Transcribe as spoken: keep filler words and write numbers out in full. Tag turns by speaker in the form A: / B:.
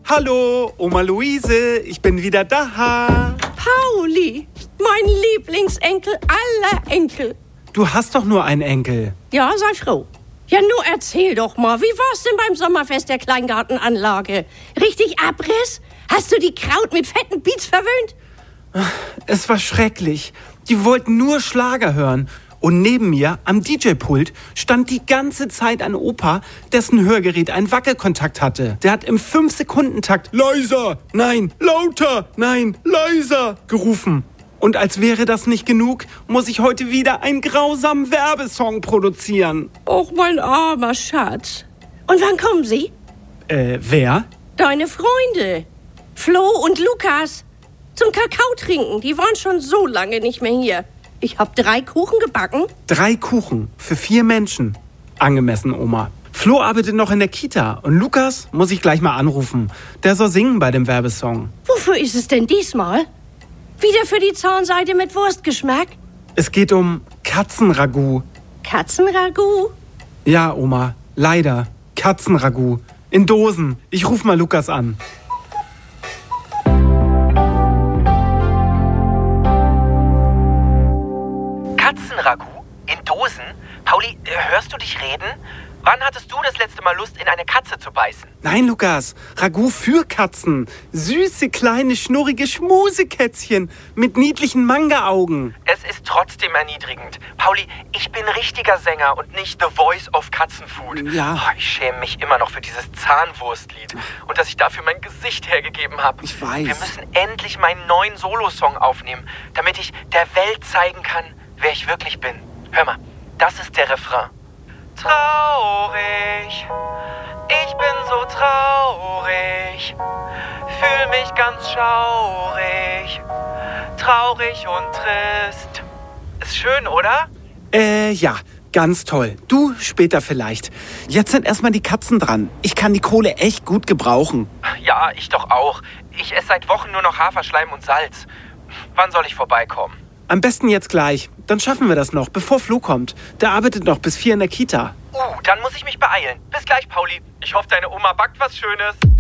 A: Hallo, Oma Luise, ich bin wieder da.
B: Pauli, mein Lieblingsenkel aller Enkel.
A: Du hast doch nur einen Enkel.
B: Ja, sei froh. Ja, nur erzähl doch mal, wie war's denn beim Sommerfest der Kleingartenanlage? Richtig Abriss? Hast du die Kraut mit fetten Beats verwöhnt?
A: Es war schrecklich. Die wollten nur Schlager hören. Und neben mir, am D J-Pult, stand die ganze Zeit ein Opa, dessen Hörgerät einen Wackelkontakt hatte. Der hat im fünf Sekunden Takt leiser, nein, lauter, nein, leiser gerufen. Und als wäre das nicht genug, muss ich heute wieder einen grausamen Werbesong produzieren.
B: Och, mein armer Schatz. Und wann kommen sie?
A: Äh, wer?
B: Deine Freunde. Flo und Lukas. Zum Kakao trinken. Die waren schon so lange nicht mehr hier. Ich hab drei Kuchen gebacken.
A: Drei Kuchen für vier Menschen. Angemessen, Oma. Flo arbeitet noch in der Kita und Lukas muss ich gleich mal anrufen. Der soll singen bei dem Werbesong.
B: Wofür ist es denn diesmal? Wieder für die Zahnseide mit Wurstgeschmack?
A: Es geht um Katzenragout.
B: Katzenragout?
A: Ja, Oma, leider. Katzenragout. In Dosen. Ich ruf mal Lukas an.
C: Katzenragout? In Dosen? Pauli, hörst du dich reden? Wann hattest du das letzte Mal Lust, in eine Katze zu beißen?
A: Nein, Lukas. Ragout für Katzen. Süße, kleine, schnurrige Schmusekätzchen mit niedlichen Manga-Augen.
C: Es ist trotzdem erniedrigend. Pauli, ich bin richtiger Sänger und nicht The Voice of Katzenfood.
A: Ja.
C: Oh, ich schäme mich immer noch für dieses Zahnwurstlied und dass ich dafür mein Gesicht hergegeben habe.
A: Ich weiß.
C: Wir müssen endlich meinen neuen Solosong aufnehmen, damit ich der Welt zeigen kann, wer ich wirklich bin. Hör mal, das ist der Refrain. Traurig, ich bin so traurig, fühl mich ganz schaurig, traurig und trist. Ist schön, oder?
A: Äh, ja, ganz toll. Du später vielleicht. Jetzt sind erstmal die Katzen dran. Ich kann die Kohle echt gut gebrauchen.
C: Ja, ich doch auch. Ich esse seit Wochen nur noch Haferschleim und Salz. Wann soll ich vorbeikommen?
A: Am besten jetzt gleich. Dann schaffen wir das noch, bevor Flo kommt. Der arbeitet noch bis vier in der Kita.
C: Uh, dann muss ich mich beeilen. Bis gleich, Pauli. Ich hoffe, deine Oma backt was Schönes.